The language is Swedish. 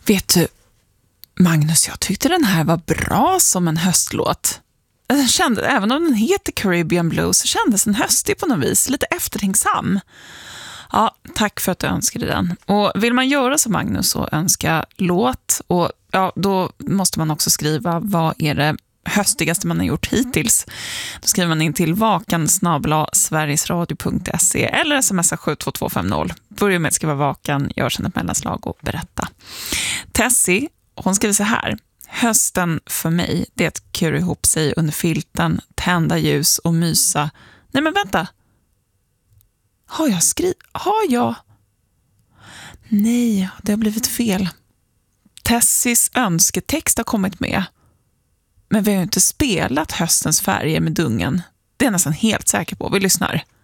Vet du, Magnus, jag tyckte den här var bra som en höstlåt. Den kände, även om den heter Caribbean Blues, så kändes den höstig på något vis, lite eftertänksam. Ja, tack för att du önskade den. Och vill man göra som Magnus och önska låt, och ja, då måste man också skriva vad är det höstigaste man har gjort hittills. Då skriver man in till vakan@sverigesradio.se eller smsa 72250. Börja med att skriva vakan, gör sedan ett mellanslag och berätta. Tessie, hon skriver så här: hösten för mig, det är att kura ihop sig under filten, tända ljus och mysa. Nej men vänta. Har jag? Nej, det har blivit fel. Tessies önsketext har kommit med. Men vi har ju inte spelat höstens färger med Dungen. Det är jag nästan helt säker på. Vi lyssnar.